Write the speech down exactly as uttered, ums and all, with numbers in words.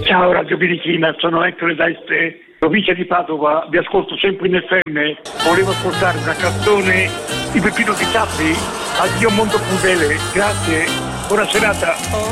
Ciao Radio Birichina, sono Ettore da Este, provincia di Padova, vi ascolto sempre in F M, volevo ascoltare una canzone di Peppino Di Sappi, Addio Mondo Crudele, grazie, buona serata.